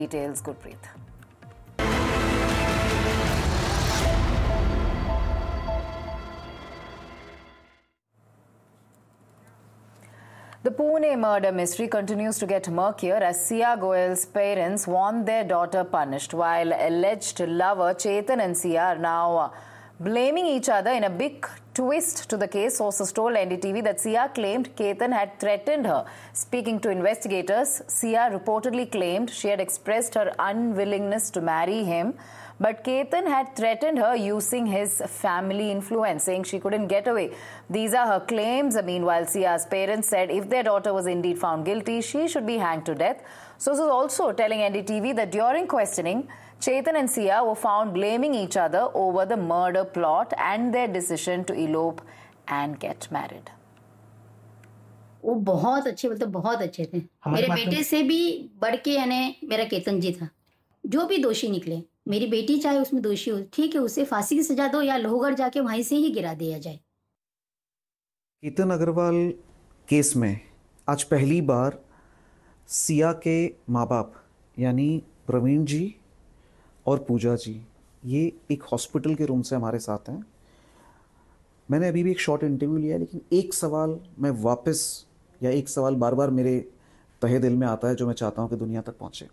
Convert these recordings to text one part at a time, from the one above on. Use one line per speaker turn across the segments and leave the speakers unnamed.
Details, Gurpreet. The Pune murder mystery continues to get murkier as Sia Goel's parents want their daughter punished, while alleged lover Chetan and Sia are now blaming each other in a big twist to the case. Sources told NDTV that Sia claimed Chetan had threatened her. Speaking to investigators, Sia reportedly claimed she had expressed her unwillingness to marry him, but Chetan had threatened her using his family influence, saying she couldn't get away. These are her claims. Meanwhile, Sia's parents said if their daughter was indeed found guilty, she should be hanged to death. Sources also telling NDTV that during questioning, Chetan and Sia were found blaming each other over the murder plot and their decision to elope and get married.
वो बहुत अच्छे, मतलब बहुत अच्छे थे। मेरे बेटे से भी बढ़ के यानी मेरा केतन जी था। जो भी दोषी निकले, मेरी बेटी चाहे उसमें दोषी हो, ठीक है, उसे फांसी की सजा दो या लोहगढ़ जाके वहीं से ही गिरा दिया जाए।
केतन अग्रवाल केस में आज पहली बार सिया के माँ बाप यानी प्रवीण जी और पूजा जी ये एक हॉस्पिटल के रूम से हमारे साथ हैं। मैंने अभी भी एक शॉर्ट इंटरव्यू लिया है, लेकिन एक सवाल मैं वापस या एक सवाल बार बार मेरे तहे दिल में आता है जो मैं चाहता हूँ कि दुनिया तक पहुँचे।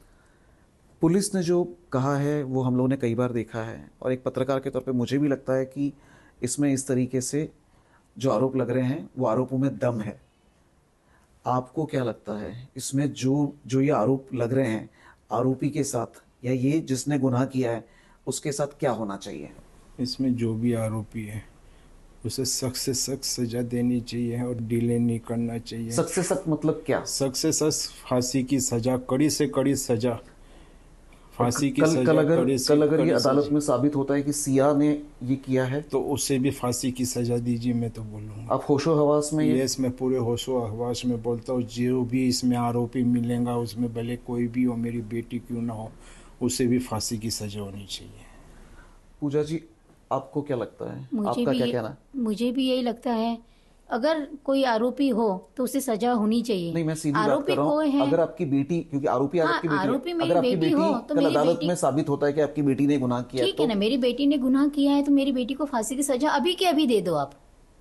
पुलिस ने जो कहा है वो हम लोगों ने कई बार देखा है और एक पत्रकार के तौर पे मुझे भी लगता है कि इसमें इस तरीके से जो आरोप लग रहे हैं वो आरोपों में दम है। आपको क्या लगता है इसमें जो ये आरोप लग रहे हैं आरोपी के साथ या ये जिसने गुनाह किया है उसके साथ क्या होना चाहिए?
इसमें जो भी आरोपी है उसे सख्त से सख्त सजा देनी चाहिए और डिले नहीं करना चाहिए।
सख्त से सख्त मतलब क्या?
सख्त से सख्त फांसी की सजा, कड़ी से कड़ी सजा, फांसी की सजा।
कल अगर ये अदालत में साबित होता है कि सिया ने ये किया है
तो उसे भी फांसी की सजा दीजिए, मैं तो बोलूँगा।
आप होशो हवास में?
यस, मैं पूरे होशो हवास में बोलता हूँ। जो भी इसमें आरोपी मिलेगा उसमें भले कोई भी हो, मेरी बेटी क्यों ना हो, उसे भी फांसी की सजा होनी चाहिए।
पूजा जी, आपको क्या लगता है? आपका क्या कहना है?
मुझे भी यही लगता है, अगर कोई आरोपी हो तो उसे सजा होनी चाहिए।
नहीं, मैं सीधी बात कर रहा हूँ। अगर आपकी बेटी, क्योंकि आरोपी आपकी बेटी, अगर आपकी बेटी
तो
कल अदालत में साबित होता है कि आपकी बेटी ने गुनाह किया,
ठीक है ना, मेरी बेटी ने गुनाह किया है तो मेरी बेटी को फांसी की सजा अभी के अभी दे दो। आप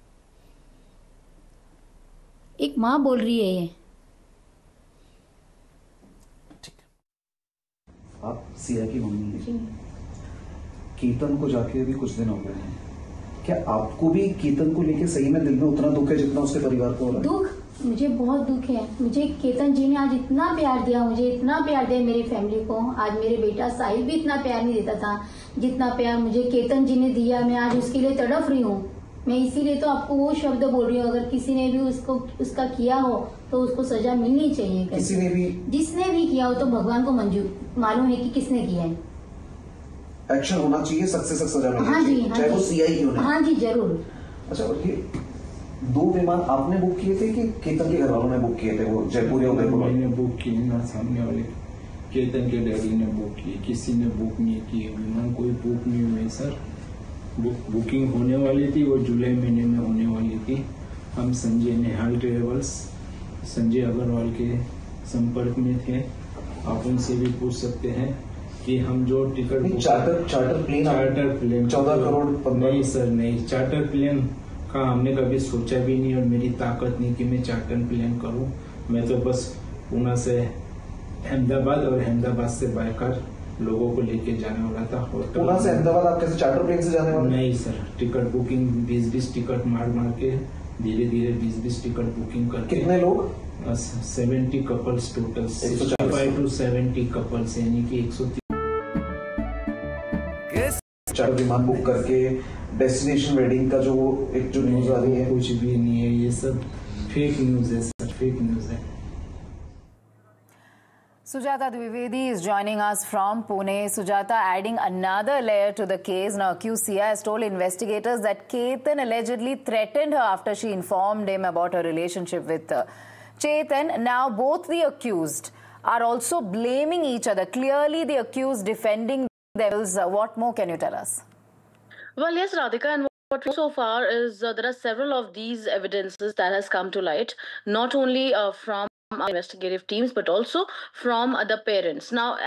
एक माँ बोल रही है ये।
ठीक है, आप सिया की मम्मी हैं। केतन को जाके अभी कुछ दिन हो गए हैं, क्या आपको भी केतन को लेके सही में दिल में उतना दुख है जितना उसके परिवार को हो रहा है?
दुख, मुझे बहुत दुख है। मुझे केतन जी ने आज इतना प्यार दिया, मुझे इतना प्यार दिया मेरी फैमिली को। आज मेरे बेटा साहिल भी इतना प्यार नहीं देता था जितना प्यार मुझे केतन जी ने दिया। मैं आज उसके लिए तड़प रही हूँ। मैं इसीलिए तो आपको वो शब्द बोल रही हूँ, अगर किसी ने भी उसका किया हो तो उसको सजा मिलनी चाहिए।
किसी ने भी, जिसने
भी किया हो तो भगवान को मंजूर मालूम है कि किसने किया है।
एक्शन होना चाहिए, सख्त से सख्त सजा मिलनी
चाहिए,
चाहे वो सीआई क्यों ना।
हाँ जी, जरूर।
अच्छा, और ये 2 विमान आपने बुक किए थे कि केतन के घर वालों ने बुक किए थे? वो जयपुर या उदयपुर?
मैंने बुक किए ना, सामने वाले केतन के डैडी ने बुक किए, किसी ने बुक नहीं किए। विमान कोई बुक नहीं हुए सर। बुकिंग होने वाली थी, वो जुलाई महीने में होने वाली थी। हम संजय नेहाल ट्रेवल्स, संजय अग्रवाल के संपर्क में थे। आप उनसे भी पूछ सकते हैं कि हम जो टिकट
चार्टर प्लेन 14 करोड़
नहीं सर, नहीं, चार्टर प्लेन का हमने कभी सोचा भी नहीं और मेरी ताकत नहीं कि मैं चार्टर प्लेन करूं। मैं तो बस पुणे से अहमदाबाद और अहमदाबाद से बाइकर लोगों को लेके जाने वाला था।
पुणे से अहमदाबाद आप कैसे चार्टर प्लेन से जाने वाले?
नहीं सर, टिकट बुकिंग 20-20 टिकट मार के धीरे धीरे 20-20 टिकट बुकिंग करके।
कितने लोग?
70 कपल्स टोटल, 65 to 70 कपल्स, यानी कि 130
चार्टर विमान बुक करके डेस्टिनेशन वेडिंग का जो न्यूज आ रही है,
कुछ भी नहीं है। ये सब फेक न्यूज है सर, फेक न्यूज है।
Sujata Dwivedi is joining us from Pune. Sujata, adding another layer to the case, now accused Sia has told investigators that Chetan allegedly threatened her after she informed him about her relationship with Chetan. Now both the accused are also blaming each other. Clearly the accused defending themselves. What more can you tell us?
Well, yes, Radhika, and what we know so far is there are several of these evidences that has come to light, not only from our investigative teams, but also from the parents. Now,